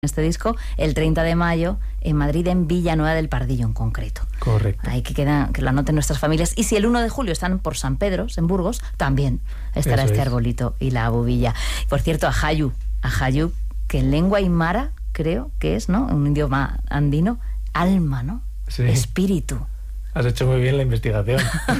este disco el 30 de mayo en Madrid, en Villanueva del Pardillo en concreto. Correcto. Ahí que lo anoten nuestras familias. Y si el 1 de julio están por San Pedro, en Burgos, también estará este arbolito y la bubilla. Por cierto, Ajayu, que en lengua aymara creo que es, ¿no? Un idioma andino, alma, ¿no? Sí. Espíritu. Has hecho muy bien la investigación.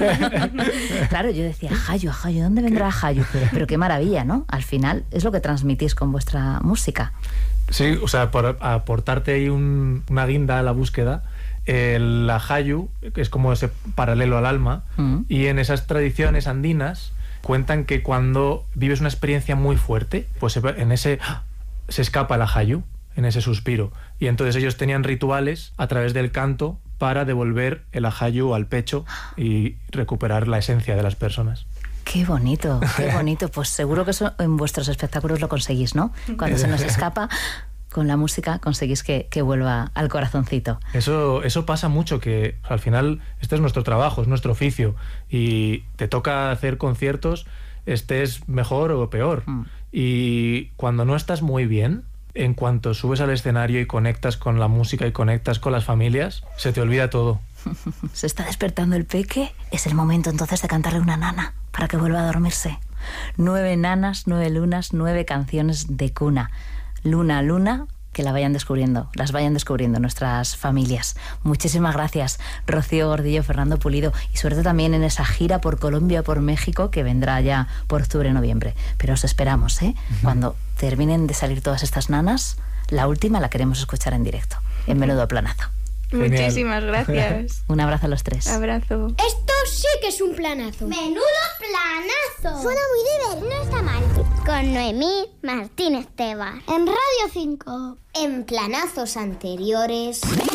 Claro, yo decía, Ajayu, ¿dónde vendrá Ajayu? Pero qué maravilla, ¿no? Al final es lo que transmitís con vuestra música. Sí, o sea, por aportarte ahí una guinda a la búsqueda, el Ajayu es como ese paralelo al alma, y en esas tradiciones andinas cuentan que cuando vives una experiencia muy fuerte, pues en ese se escapa el Ajayu, en ese suspiro, y entonces ellos tenían rituales a través del canto para devolver el Ajayu al pecho y recuperar la esencia de las personas. Qué bonito, qué bonito. Pues seguro que eso en vuestros espectáculos lo conseguís, ¿no? Cuando se nos escapa, con la música conseguís que vuelva al corazoncito. Eso pasa mucho, que al final este es nuestro trabajo, es nuestro oficio, y te toca hacer conciertos, estés mejor o peor. Y cuando no estás muy bien, en cuanto subes al escenario y conectas con la música y conectas con las familias, se te olvida todo. Se está despertando el peque, es el momento entonces de cantarle una nana para que vuelva a dormirse. 9 nanas, 9 lunas, 9 canciones de cuna. Luna, luna, que las vayan descubriendo nuestras familias. Muchísimas gracias, Rocío Gordillo, Fernando Pulido, y suerte también en esa gira por Colombia, por México, que vendrá ya por octubre, noviembre. Pero os esperamos, ¿eh? Cuando terminen de salir todas estas nanas, la última la queremos escuchar en directo, en Menudo Planazo. Genial. Muchísimas gracias. Un abrazo a los 3. Abrazo. Esto sí que es un planazo. ¡Menudo planazo! Suena muy divertido. No está mal. Con Noemí Martínez Tebas. En Radio 5. En planazos anteriores.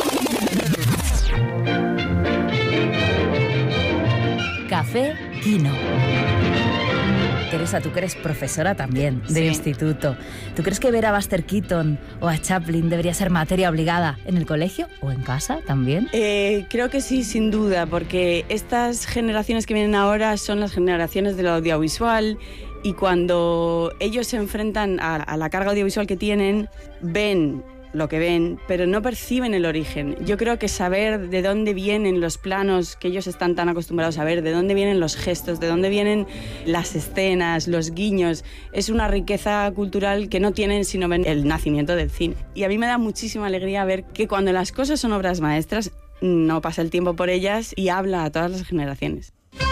Café Quino. Teresa, tú que eres profesora también de instituto. ¿Tú crees que ver a Buster Keaton o a Chaplin debería ser materia obligada en el colegio o en casa también? Creo que sí, sin duda, porque estas generaciones que vienen ahora son las generaciones del audiovisual, y cuando ellos se enfrentan a la carga audiovisual que tienen, ven lo que ven, pero no perciben el origen. Yo creo que saber de dónde vienen los planos que ellos están tan acostumbrados a ver, de dónde vienen los gestos, de dónde vienen las escenas, los guiños, es una riqueza cultural que no tienen si no ven el nacimiento del cine. Y a mí me da muchísima alegría ver que cuando las cosas son obras maestras, no pasa el tiempo por ellas y habla a todas las generaciones.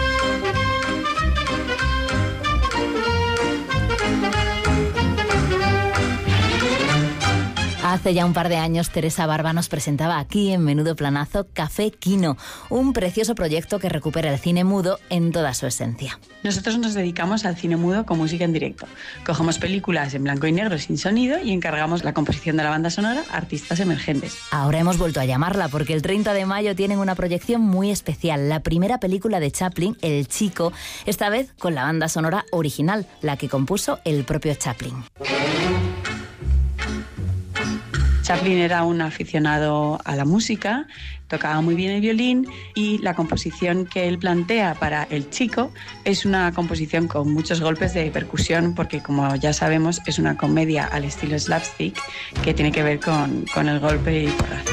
Hace ya un par de años, Teresa Barba nos presentaba aquí en Menudo Planazo Café Quino, un precioso proyecto que recupera el cine mudo en toda su esencia. Nosotros nos dedicamos al cine mudo con música en directo. Cogemos películas en blanco y negro sin sonido y encargamos la composición de la banda sonora a artistas emergentes. Ahora hemos vuelto a llamarla porque el 30 de mayo tienen una proyección muy especial, la primera película de Chaplin, El Chico, esta vez con la banda sonora original, la que compuso el propio Chaplin. Chaplin era un aficionado a la música, tocaba muy bien el violín, y la composición que él plantea para El Chico es una composición con muchos golpes de percusión, porque como ya sabemos es una comedia al estilo slapstick que tiene que ver con el golpe y porrazo.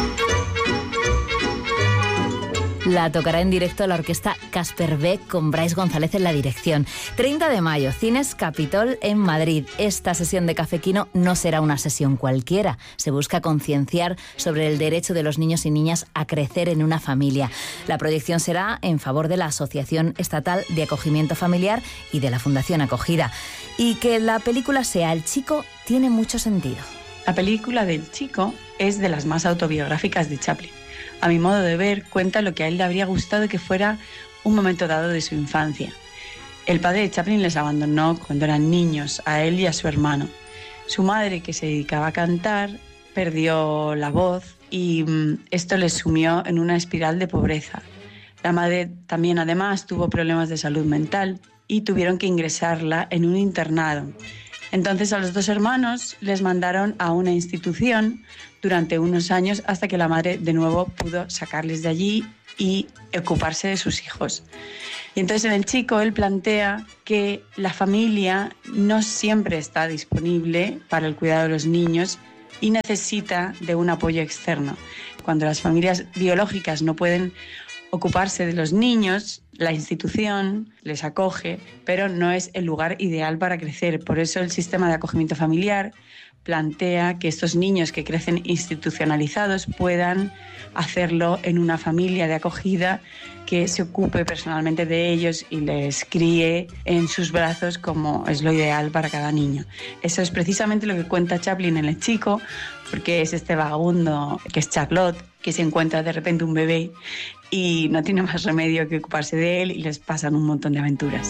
La tocará en directo la orquesta Casper Beck con Bryce González en la dirección. 30 de mayo, Cines Capitol en Madrid. Esta sesión de Café Quino no será una sesión cualquiera. Se busca concienciar sobre el derecho de los niños y niñas a crecer en una familia. La proyección será en favor de la Asociación Estatal de Acogimiento Familiar y de la Fundación Acogida. Y que la película sea El Chico tiene mucho sentido. La película del Chico es de las más autobiográficas de Chaplin. A mi modo de ver, cuenta lo que a él le habría gustado que fuera un momento dado de su infancia. El padre de Chaplin les abandonó cuando eran niños, a él y a su hermano. Su madre, que se dedicaba a cantar, perdió la voz y esto les sumió en una espiral de pobreza. La madre también, además, tuvo problemas de salud mental y tuvieron que ingresarla en un internado. Entonces a los 2 hermanos les mandaron a una institución durante unos años hasta que la madre de nuevo pudo sacarles de allí y ocuparse de sus hijos. Y entonces en El Chico él plantea que la familia no siempre está disponible para el cuidado de los niños y necesita de un apoyo externo. Cuando las familias biológicas no pueden ocuparse de los niños, la institución les acoge, pero no es el lugar ideal para crecer. Por eso el sistema de acogimiento familiar plantea que estos niños que crecen institucionalizados puedan hacerlo en una familia de acogida que se ocupe personalmente de ellos y les críe en sus brazos como es lo ideal para cada niño. Eso es precisamente lo que cuenta Chaplin en El Chico, porque es este vagabundo que es Charlotte, que se encuentra de repente un bebé y no tiene más remedio que ocuparse de él y les pasan un montón de aventuras.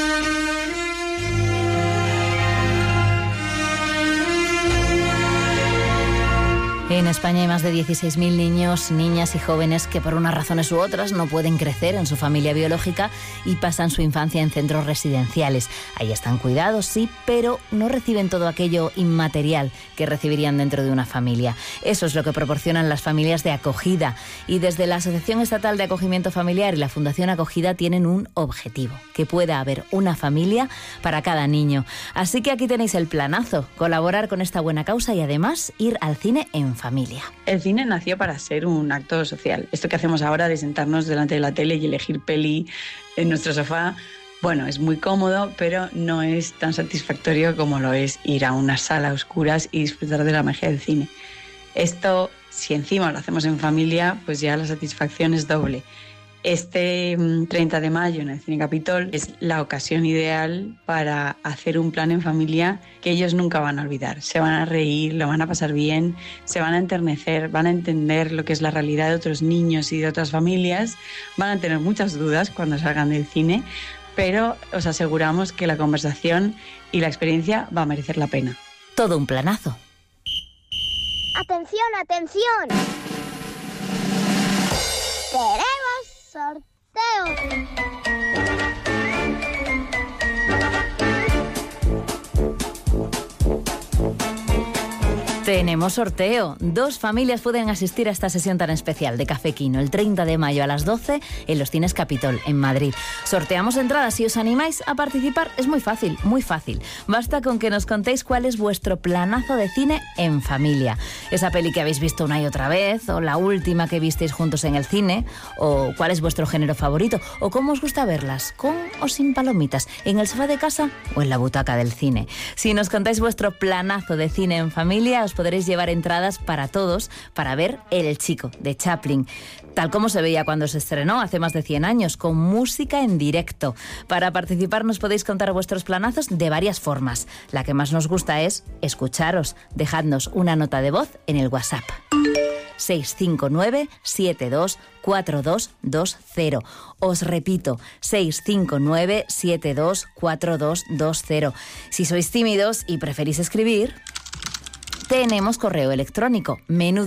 En España hay más de 16.000 niños, niñas y jóvenes que por unas razones u otras no pueden crecer en su familia biológica y pasan su infancia en centros residenciales. Ahí están cuidados, sí, pero no reciben todo aquello inmaterial que recibirían dentro de una familia. Eso es lo que proporcionan las familias de acogida. Y desde la Asociación Estatal de Acogimiento Familiar y la Fundación Acogida tienen un objetivo: que pueda haber una familia para cada niño. Así que aquí tenéis el planazo: colaborar con esta buena causa y además ir al cine en familia. El cine nació para ser un acto social. Esto que hacemos ahora de sentarnos delante de la tele y elegir peli en nuestro sofá, bueno, es muy cómodo, pero no es tan satisfactorio como lo es ir a una sala a oscuras y disfrutar de la magia del cine. Esto, si encima lo hacemos en familia, pues ya la satisfacción es doble. Este 30 de mayo en el Cine Capitol es la ocasión ideal para hacer un plan en familia que ellos nunca van a olvidar. Se van a reír, lo van a pasar bien, se van a enternecer, van a entender lo que es la realidad de otros niños y de otras familias, van a tener muchas dudas cuando salgan del cine, pero os aseguramos que la conversación y la experiencia va a merecer la pena. Todo un planazo. ¡Atención, atención! ¡Queremos sorteo! Tenemos sorteo. 2 familias pueden asistir a esta sesión tan especial de Café Quino el 30 de mayo a las 12 en los Cines Capitol, en Madrid. Sorteamos entradas. Si os animáis a participar, es muy fácil, muy fácil. Basta con que nos contéis cuál es vuestro planazo de cine en familia. Esa peli que habéis visto una y otra vez, o la última que visteis juntos en el cine, o cuál es vuestro género favorito, o cómo os gusta verlas, con o sin palomitas, en el sofá de casa o en la butaca del cine. Si nos contáis vuestro planazo de cine en familia, os podréis llevar entradas para todos para ver El Chico, de Chaplin, tal como se veía cuando se estrenó hace más de 100 años, con música en directo. Para participar nos podéis contar vuestros planazos de varias formas. La que más nos gusta es escucharos. Dejadnos una nota de voz en el WhatsApp. 659 72 4220. Os repito, 659 72 4220. Si sois tímidos y preferís escribir, tenemos correo electrónico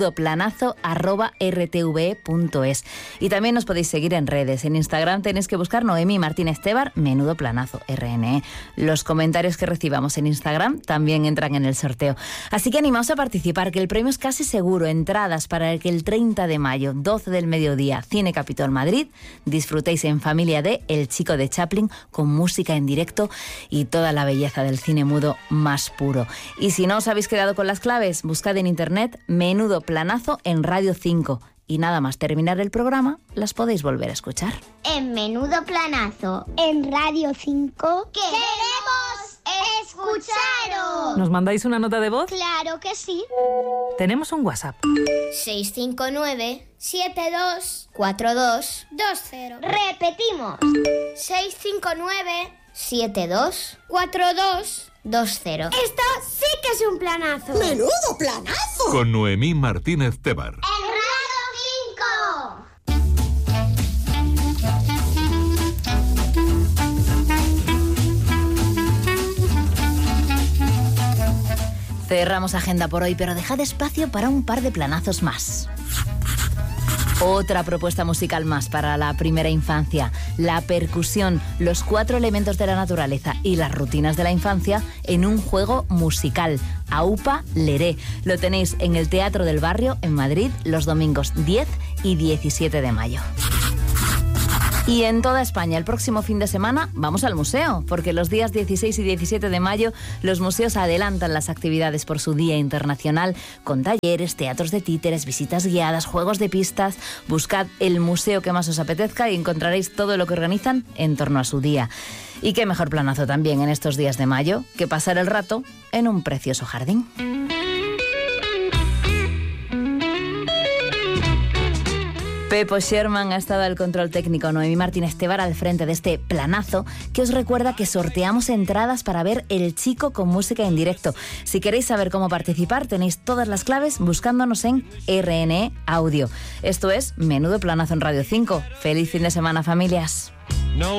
menudoplanazo@rtve.es. Y también nos podéis seguir en redes. En Instagram tenéis que buscar Noemi Martínez Tebar, Menudo Planazo, RNE. Los comentarios que recibamos en Instagram también entran en el sorteo. Así que animaos a participar, que el premio es casi seguro. Entradas para que el 30 de mayo, 12 del mediodía, Cine Capitol Madrid, disfrutéis en familia de El Chico de Chaplin, con música en directo y toda la belleza del cine mudo más puro. Y si no os habéis quedado con las claves, buscad en internet Menudo Planazo en Radio 5 y nada más terminar el programa las podéis volver a escuchar. En Menudo Planazo, en Radio 5, ¡queremos escucharos! ¿Nos mandáis una nota de voz? ¡Claro que sí! Tenemos un WhatsApp. 659 72 4220. Repetimos. 659 72 4220. Esto sí que es un planazo. ¡Menudo planazo! Con Noemí Martínez Tebar. En Radio 5. Cerramos agenda por hoy, pero dejad espacio para un par de planazos más. Otra propuesta musical más para la primera infancia: la percusión, los 4 elementos de la naturaleza y las rutinas de la infancia en un juego musical. Aupa Leré. Lo tenéis en el Teatro del Barrio en Madrid los domingos 10 y 17 de mayo. Y en toda España, el próximo fin de semana, vamos al museo, porque los días 16 y 17 de mayo los museos adelantan las actividades por su Día Internacional, con talleres, teatros de títeres, visitas guiadas, juegos de pistas. Buscad el museo que más os apetezca y encontraréis todo lo que organizan en torno a su día. Y qué mejor planazo también en estos días de mayo que pasar el rato en un precioso jardín. Pepo Sherman ha estado al control técnico, Noemí Martínez Tebar al frente de este planazo que os recuerda que sorteamos entradas para ver El Chico con música en directo. Si queréis saber cómo participar, tenéis todas las claves buscándonos en RNE Audio. Esto es Menudo Planazo en Radio 5. ¡Feliz fin de semana, familias!